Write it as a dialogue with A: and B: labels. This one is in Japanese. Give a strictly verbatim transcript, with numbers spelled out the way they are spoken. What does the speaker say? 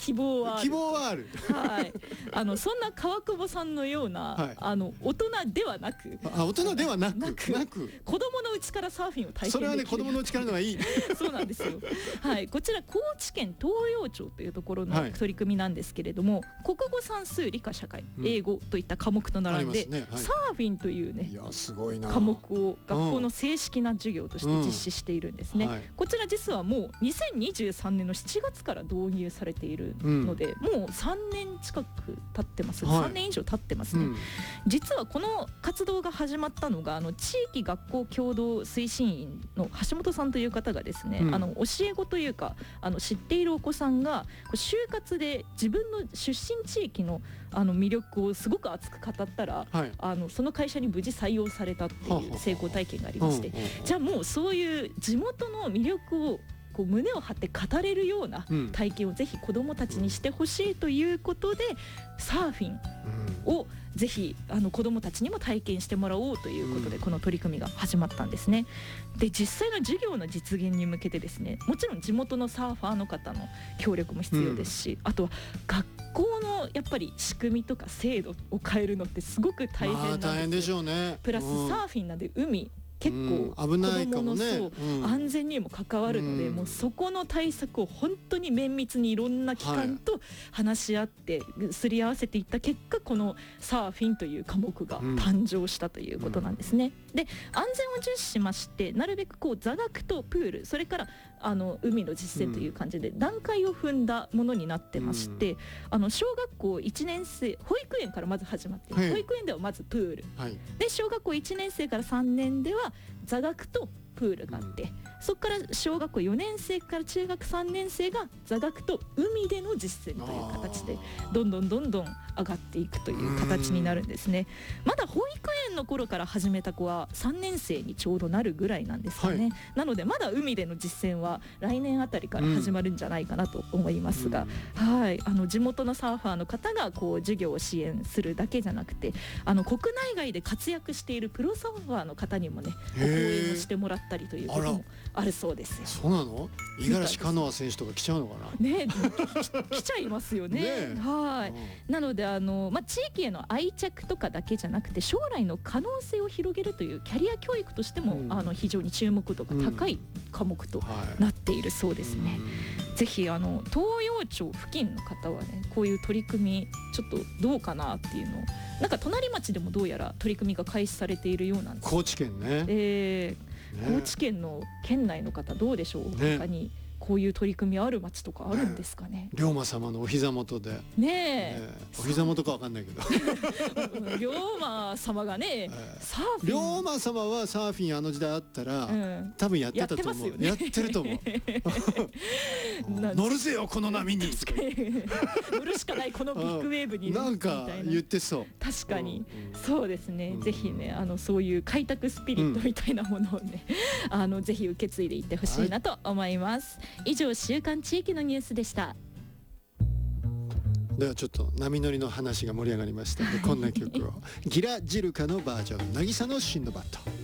A: 希望はある。
B: 希望はある。
A: はい、あのそんな川久保さんのような、はい、あの大人ではなく、
B: あ、大人ではなく、
A: なく
B: なく
A: 子供のうちからサーフィンを体験できる。
B: それはね、子供のうちからのがいい。
A: そうなんですよ。はい、こちら高知県東洋町というところの取り組みなんですけれども、はい、国語算数理科社会、うん、英語といった科目と並んで、ね、はい、サーフィンというね、
B: いやすごいな、
A: 科目を学校の正式な授業として実施しているんですね、うん、はい、こちら実はもうにせんにじゅうさんねんのしちがつから導入されているので、うん、もうさんねん近く経ってます、はい、さんねん以上経ってますね、うん、実はこの活動が始まったのがあの地域学校共同推進員の橋本さんという方がですね、うん、あの教え子というかあの知っているお子さんが就活で自分の出身地域のあの魅力をすごく熱く語ったら、はい、あのその会社に無事採用されたっていう成功体験がありまして、じゃあもうそういう地元の魅力をこう胸を張って語れるような体験をぜひ子どもたちにしてほしいということで、サーフィンをぜひあの子どもたちにも体験してもらおうということでこの取り組みが始まったんですね。で実際の授業の実現に向けてですね、もちろん地元のサーファーの方の協力も必要ですし、あとは学校のやっぱり仕組みとか制度を変えるのってすごく大変なんですよ。
B: まあ大変でしょうね。
A: プラスサーフィンなんで海結構
B: 危ないかもね、
A: 子どもの安全にも関わるので、うん、もうそこの対策を本当に綿密にいろんな機関と話し合ってすり合わせていった結果、このサーフィンという科目が誕生したということなんですね、うん、で安全を重視しまして、なるべくこう座学とプール、それからあの海の実践という感じで段階を踏んだものになってまして、うん、あの小学校いちねん生、保育園からまず始まって、はい、保育園ではまずプール、はい、で小学校いちねん生からさんねんでは座学とプールがあって、うん、そこから小学校よねん生から中学さんねん生が座学と海での実践という形でどんどんどんどん上がっていくという形になるんですね。まだ保育園の頃から始めた子はさんねん生にちょうどなるぐらいなんですかね、はい、なのでまだ海での実践は来年あたりから始まるんじゃないかなと思いますが、うん、はい、あの地元のサーファーの方がこう授業を支援するだけじゃなくて、あの国内外で活躍しているプロサーファーの方にもねご講演をしてもらったりということもあるそうですよ。
B: そうなの？五十嵐カノア選手とか来ちゃうのかな。
A: ね、来ちゃいますよね。ね、はい、うん、なのであの、まあ、地域への愛着とかだけじゃなくて将来の可能性を広げるというキャリア教育としても、うん、あの非常に注目度が高い科目となっているそうですね、はい、ぜひあの東洋町付近の方はね、こういう取り組みちょっとどうかなっていうのを、なんか隣町でもどうやら取り組みが開始されているようなんです。
B: 高知県ね、
A: えーね、高知県の県内の方どうでしょう、ね、他にこういう取り組みある町とかあるんですかね。
B: 龍馬様のお膝元で
A: ねえ、
B: ね、お膝元かわかんないけど
A: 龍馬様がね、えー、サーフィン、
B: 龍馬様はサーフィンあの時代あったら、うん、多分やってたと思う。 やってますよね。やってると思う乗るぜよこの波に
A: 乗るしかないこのビッグウェーブに
B: なんか言ってそう。
A: 確かに、うん、そうですね、うん、ぜひね、あのそういう開拓スピリットみたいなものをね、うん、あのぜひ受け継いでいってほしいなと思います、はい、以上週刊地域のニュースでした。
B: ではちょっと波乗りの話が盛り上がりましたのでこんな曲をギラ・ジルカのバージョン、渚のシンドバッド。